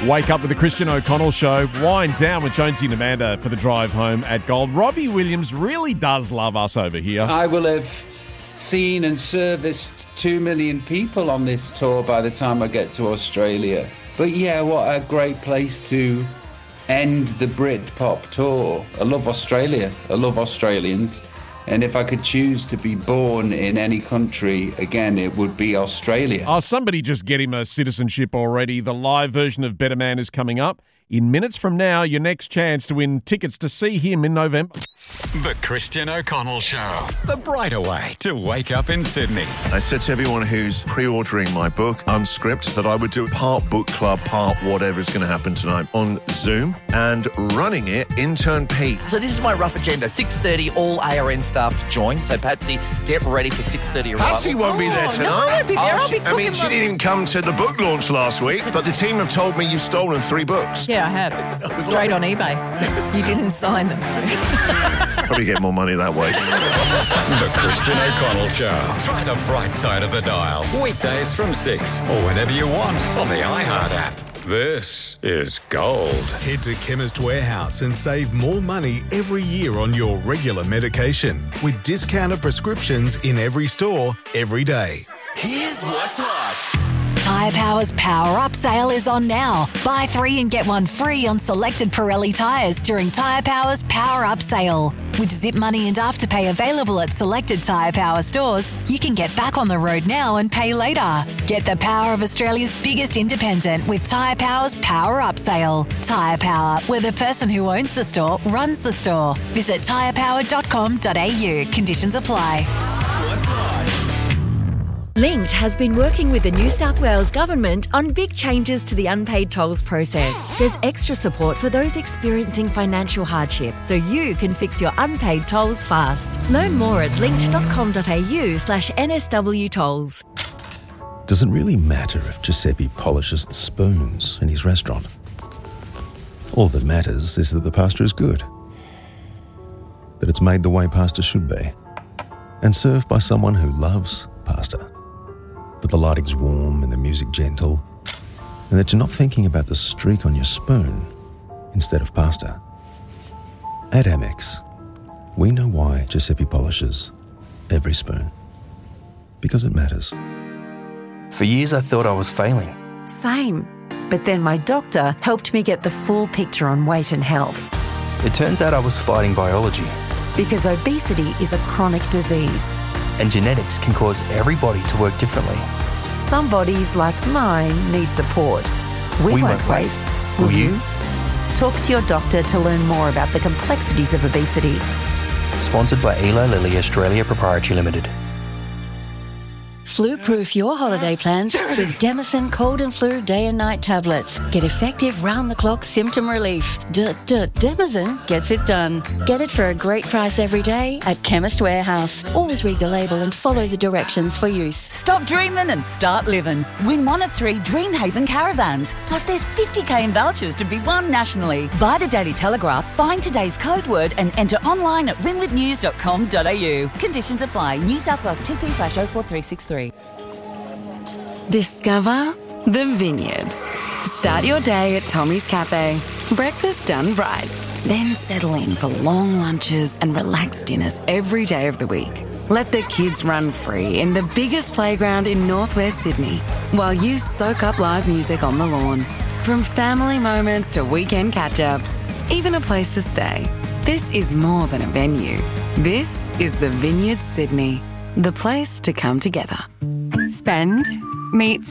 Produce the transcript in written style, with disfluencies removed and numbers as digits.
Wake up with the Christian O'Connell Show. Wind down with Jonesy and Amanda for the drive home at Gold. Robbie Williams really does love us over here. I will have seen and serviced 2 million people on this tour by the time I get to Australia. But yeah, what a great place to end the Britpop tour. I love Australia. I love Australians. And if I could choose to be born in any country, again, it would be Australia. Oh, somebody just get him a citizenship already. The live version of Better Man is coming up. In minutes from now, your next chance to win tickets to see him in November. The Christian O'Connell Show. The brighter way to wake up in Sydney. I said to everyone who's pre-ordering my book, Unscript, that I would do part book club, part whatever is going to happen tonight on Zoom. And running it, intern Pete. So this is my rough agenda. 6:30, all ARN staff to join. So Patsy, get ready for 6:30 arrival. Patsy won't be there tonight. No, I won't be there. I'll be cooking. I mean, she didn't even come to the book launch last week, but the team have told me you've stolen 3 books. Yeah, I have. Straight on eBay. You didn't sign them. Probably get more money that way. The Christian O'Connell Show. Try the bright side of the dial. Weekdays from 6 or whenever you want on the iHeart app. This is Gold. Head to Chemist Warehouse and save more money every year on your regular medication with discounted prescriptions in every store, every day. Here's what's hot. Tyre Power's Power Up sale is on now. Buy 3 and get 1 free on selected Pirelli tyres during Tyre Power's Power Up sale. With Zip Money and Afterpay available at selected Tyre Power stores, you can get back on the road now and pay later. Get the power of Australia's biggest independent with Tyre Power's Power Up sale. Tyre Power, where the person who owns the store runs the store. Visit tyrepower.com.au. Conditions apply. What's hot? Linked has been working with the New South Wales Government on big changes to the unpaid tolls process. There's extra support for those experiencing financial hardship, so you can fix your unpaid tolls fast. Learn more at linked.com.au/NSW tolls. Does it really matter if Giuseppe polishes the spoons in his restaurant? All that matters is that the pasta is good, that it's made the way pasta should be, and served by someone who loves pasta. That the lighting's warm and the music gentle, and that you're not thinking about the streak on your spoon instead of pasta. At Amex, we know why Giuseppe polishes every spoon. Because it matters. For years, I thought I was failing. Same. But then my doctor helped me get the full picture on weight and health. It turns out I was fighting biology. Because obesity is a chronic disease. And genetics can cause every body to work differently. Some bodies, like mine, need support. We won't wait. Will you? Talk to your doctor to learn more about the complexities of obesity. Sponsored by Eli Lilly Australia Proprietary Limited. Flu-proof your holiday plans with Demicin Cold and Flu Day and Night tablets. Get effective round-the-clock symptom relief. Demicin gets it done. Get it for a great price every day at Chemist Warehouse. Always read the label and follow the directions for use. Stop dreaming and start living. Win one of 3 Dreamhaven caravans. Plus there's 50k in vouchers to be won nationally. Buy the Daily Telegraph, find today's code word and enter online at winwithnews.com.au. Conditions apply. New South Wales 2P/04363. Discover the Vineyard. Start your day at Tommy's Cafe. Breakfast done right. Then settle in for long lunches and relaxed dinners every day of the week. Let the kids run free in the biggest playground in northwest Sydney while you soak up live music on the lawn. From family moments to weekend catch-ups, even a place to stay. This is more than a venue. This is the Vineyard Sydney, the place to come together. Spend meets